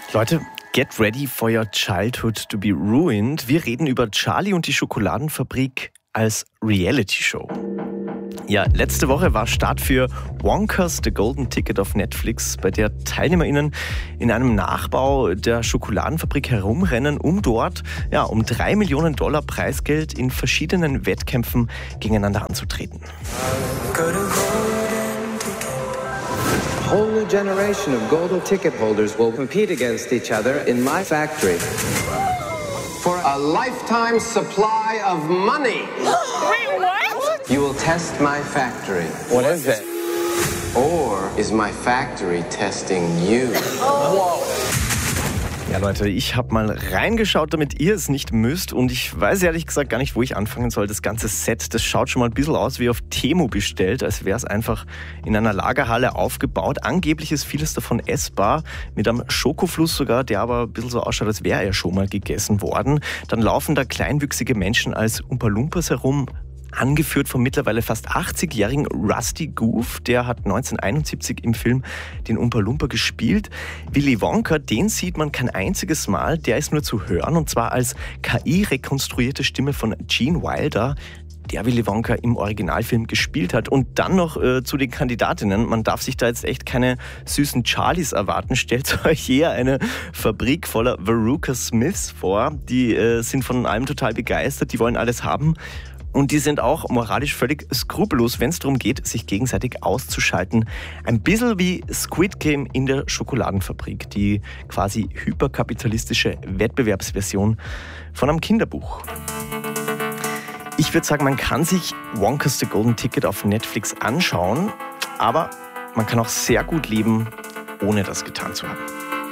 Leute, get ready for your childhood to be ruined. Wir reden über Charlie und die Schokoladenfabrik als Reality-Show. Ja, letzte Woche war Start für Wonka's The Golden Ticket auf Netflix, bei der TeilnehmerInnen in einem Nachbau der Schokoladenfabrik herumrennen, um dort um $3 Millionen Preisgeld in verschiedenen Wettkämpfen gegeneinander anzutreten. A whole new generation of golden ticket holders will compete against each other in my factory. For a lifetime supply of money. Wait, what? You will test my factory. What is it? Or is my factory testing you? Whoa. Ja Leute, ich habe mal reingeschaut, damit ihr es nicht müsst, und ich weiß ehrlich gesagt gar nicht, wo ich anfangen soll. Das ganze Set, das schaut schon mal ein bisschen aus wie auf Temu bestellt, als wäre es einfach in einer Lagerhalle aufgebaut. Angeblich ist vieles davon essbar, mit einem Schokofluss sogar, der aber ein bisschen so ausschaut, als wäre er schon mal gegessen worden. Dann laufen da kleinwüchsige Menschen als Oompa Loompas herum, angeführt vom mittlerweile fast 80-jährigen Rusty Goof. Der hat 1971 im Film den Oompa Loompa gespielt. Willy Wonka, den sieht man kein einziges Mal. Der ist nur zu hören, und zwar als KI-rekonstruierte Stimme von Gene Wilder, der Willy Wonka im Originalfilm gespielt hat. Und dann noch zu den Kandidatinnen. Man darf sich da jetzt echt keine süßen Charlies erwarten. Stellt euch eher eine Fabrik voller Veruca Smiths vor. Die sind von allem total begeistert, die wollen alles haben. Und die sind auch moralisch völlig skrupellos, wenn es darum geht, sich gegenseitig auszuschalten. Ein bisschen wie Squid Game in der Schokoladenfabrik, die quasi hyperkapitalistische Wettbewerbsversion von einem Kinderbuch. Ich würde sagen, man kann sich Wonka's The Golden Ticket auf Netflix anschauen, aber man kann auch sehr gut leben, ohne das getan zu haben.